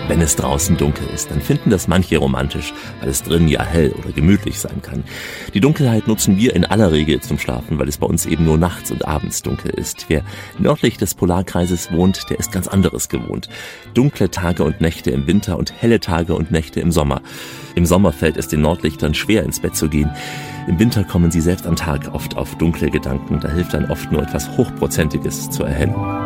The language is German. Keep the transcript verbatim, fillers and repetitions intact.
Wenn es draußen dunkel ist, dann finden das manche romantisch, weil es drin ja hell oder gemütlich sein kann. Die Dunkelheit nutzen wir in aller Regel zum Schlafen, weil es bei uns eben nur nachts und abends dunkel ist. Wer nördlich des Polarkreises wohnt, der ist ganz anderes gewohnt. Dunkle Tage und Nächte im Winter und helle Tage und Nächte im Sommer. Im Sommer fällt es den Nordlichtern schwer, ins Bett zu gehen. Im Winter kommen sie selbst am Tag oft auf dunkle Gedanken. Da hilft dann oft nur etwas Hochprozentiges zur Erhellung.